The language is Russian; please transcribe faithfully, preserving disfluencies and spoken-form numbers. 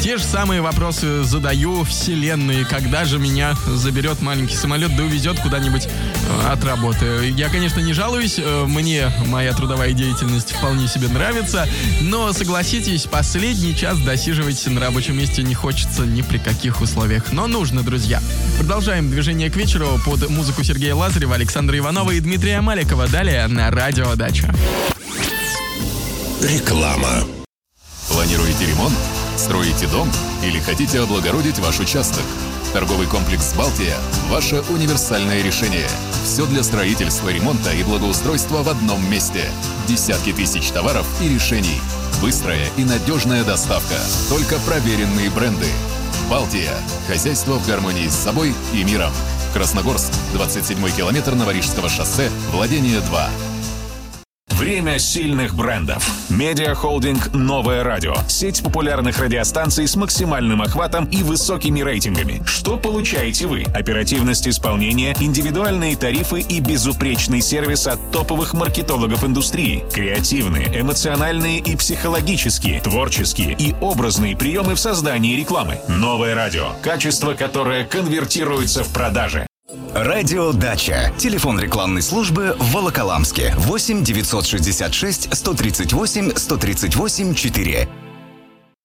Те же самые вопросы задаю вселенной. Когда же меня заберет маленький самолет да увезет куда-нибудь э, от работы? Я, конечно, не жалуюсь. Э, мне моя трудовая деятельность вполне себе нравится. Но, согласитесь, последний час досиживать на рабочем месте не хочется ни при каких условиях. Но нужно, друзья. Продолжаем движение к вечеру под музыку Сергея Лазарева, Александра Иванова и Дмитрия Маликова. Далее на Радио Дача. Реклама. Планируете ремонт? Строите дом? Или хотите облагородить ваш участок? Торговый комплекс «Балтия» – ваше универсальное решение. Все для строительства, ремонта и благоустройства в одном месте. Десятки тысяч товаров и решений. Быстрая и надежная доставка. Только проверенные бренды. «Балтия» – хозяйство в гармонии с собой и миром. Красногорск, двадцать седьмой километр Новорижского шоссе, владение два. Время сильных брендов. Медиахолдинг «Новое радио». Сеть популярных радиостанций с максимальным охватом и высокими рейтингами. Что получаете вы? Оперативность исполнения, индивидуальные тарифы и безупречный сервис от топовых маркетологов индустрии. Креативные, эмоциональные и психологические, творческие и образные приемы в создании рекламы. «Новое радио». Качество, которое конвертируется в продажи. Радио Дача. Телефон рекламной службы в Волоколамске. восемь девятьсот шестьдесят шесть сто тридцать восемь сто тридцать восемь четыре.